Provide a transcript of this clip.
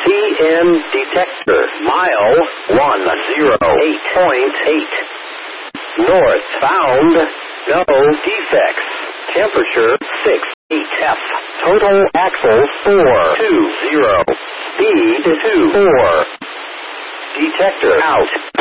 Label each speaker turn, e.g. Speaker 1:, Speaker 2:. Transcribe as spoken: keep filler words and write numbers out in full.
Speaker 1: P M detector. Mile one oh eight point eight. North found. No defects. Temperature six eight F. Total axle four two zero. Speed two four. Detector out.